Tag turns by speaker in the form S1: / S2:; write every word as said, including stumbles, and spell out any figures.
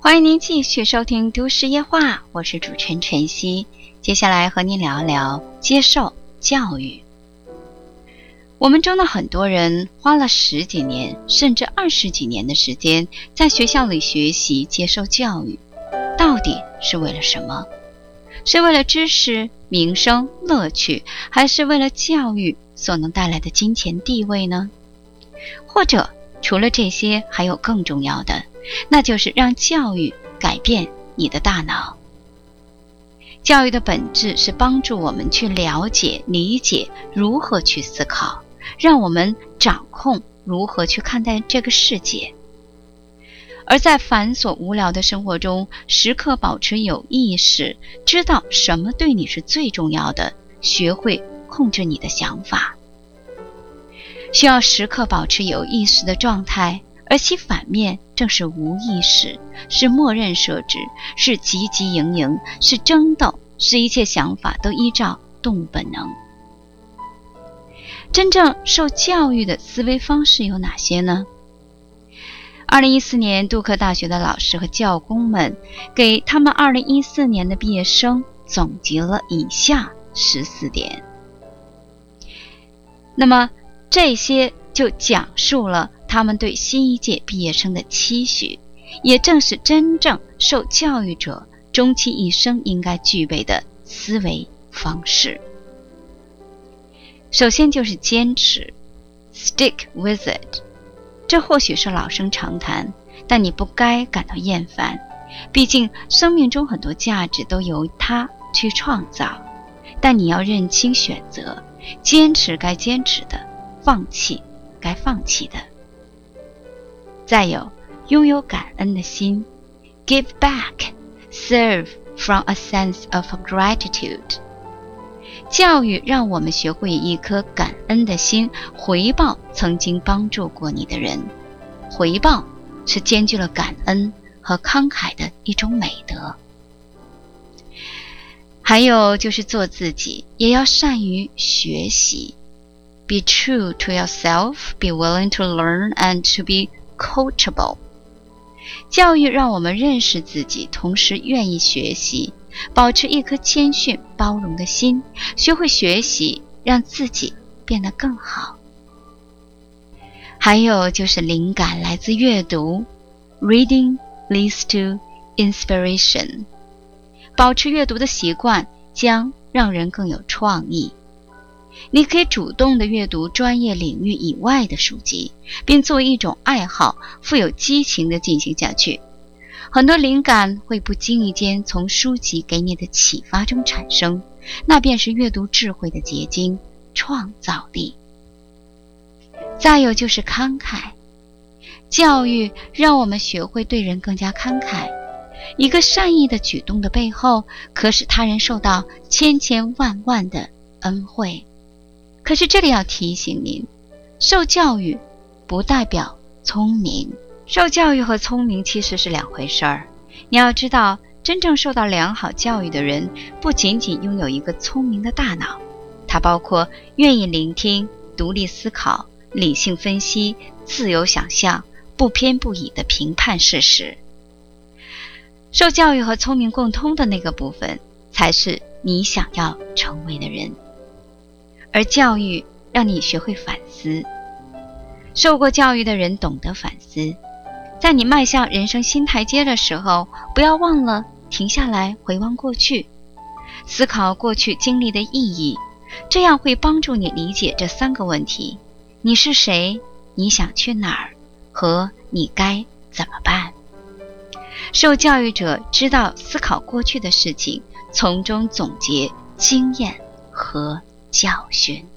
S1: 欢迎您继续收听都市夜话，我是主持人晨曦。接下来和您聊聊接受教育。我们中的很多人花了十几年甚至二十几年的时间在学校里学习接受教育，到底是为了什么？是为了知识、名声、乐趣，还是为了教育所能带来的金钱地位呢？或者除了这些还有更重要的，那就是让教育改变你的大脑。教育的本质是帮助我们去了解、理解如何去思考，让我们掌控如何去看待这个世界。而在繁琐无聊的生活中，时刻保持有意识，知道什么对你是最重要的，学会控制你的想法。需要时刻保持有意识的状态，而其反面正是无意识，是默认设置，是汲汲营营，是争斗，是一切想法都依照动物本能。真正受教育的思维方式有哪些呢？二零一四年杜克大学的老师和教工们给他们二零一四年的毕业生总结了以下十四点。那么这些就讲述了他们对新一届毕业生的期许，也正是真正受教育者终其一生应该具备的思维方式。首先就是坚持 ，stick with it。这或许是老生常谈，但你不该感到厌烦，毕竟生命中很多价值都由它去创造。但你要认清选择，坚持该坚持的，放弃该放弃的。再有，拥有感恩的心 ，give back, serve from a sense of gratitude。教育让我们学会一颗感恩的心，回报曾经帮助过你的人。回报是兼具了感恩和慷慨的一种美德。还有就是做自己，也要善于学习。Be true to yourself, be willing to learn and to be coachable。教育让我们认识自己，同时愿意学习，保持一颗谦逊包容的心，学会学习，让自己变得更好。还有就是灵感来自阅读 ，Reading leads to inspiration。保持阅读的习惯将让人更有创意。你可以主动地阅读专业领域以外的书籍，并作为一种爱好，富有激情地进行下去。很多灵感会不经意间从书籍给你的启发中产生，那便是阅读智慧的结晶，创造力。再有就是慷慨，教育让我们学会对人更加慷慨。一个善意的举动的背后，可使他人受到千千万万的恩惠。可是这里要提醒您，受教育不代表聪明，受教育和聪明其实是两回事儿。你要知道，真正受到良好教育的人，不仅仅拥有一个聪明的大脑，它包括愿意聆听、独立思考、理性分析、自由想象、不偏不倚地评判事实。受教育和聪明共通的那个部分，才是你想要成为的人。而教育让你学会反思，受过教育的人懂得反思。在你迈向人生新台阶的时候，不要忘了停下来回望过去，思考过去经历的意义，这样会帮助你理解这三个问题：你是谁？你想去哪儿？和你该怎么办？受教育者知道思考过去的事情，从中总结经验和教训。